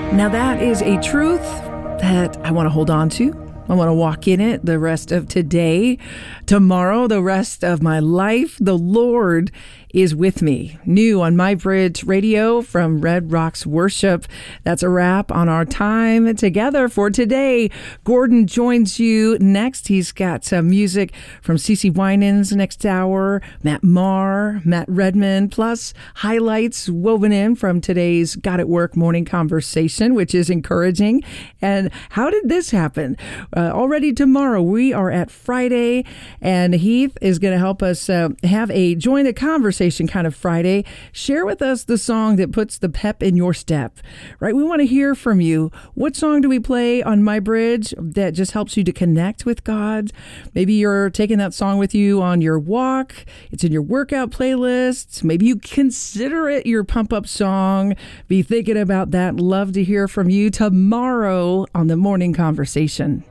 Now that is a truth that I want to hold on to. I want to walk in it the rest of today, tomorrow, the rest of my life. The Lord is with me. New on My Bridge Radio from Red Rocks Worship. That's a wrap on our time together for today. Gordon joins you next. He's got some music from CeCe Winans next hour, Matt Maher, Matt Redman, plus highlights woven in from today's God at Work morning conversation, which is encouraging. And how did this happen? Already tomorrow, we are at Friday, and Heath is going to help us have a join the conversation kind of Friday. Share with us the song that puts the pep in your step, right? We want to hear from you. What song do we play on My Bridge that just helps you to connect with God? Maybe you're taking that song with you on your walk. It's in your workout playlist. Maybe you consider it your pump-up song. Be thinking about that. Love to hear from you tomorrow on the Morning Conversation.